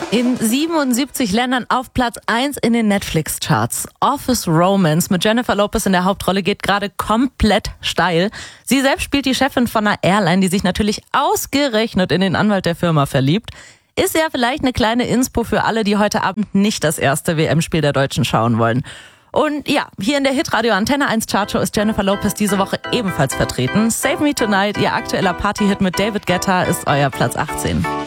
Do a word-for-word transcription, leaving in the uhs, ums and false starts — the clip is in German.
In siebenundsiebzig Ländern auf Platz eins in den Netflix-Charts. Office Romance mit Jennifer Lopez in der Hauptrolle geht gerade komplett steil. Sie selbst spielt die Chefin von einer Airline, die sich natürlich ausgerechnet in den Anwalt der Firma verliebt. Ist ja vielleicht eine kleine Inspo für alle, die heute Abend nicht das erste W M-Spiel der Deutschen schauen wollen. Und ja, hier in der Hitradio Antenne eins Chartshow ist Jennifer Lopez diese Woche ebenfalls vertreten. Save Me Tonight, ihr aktueller Partyhit mit David Guetta, ist euer Platz achtzehn.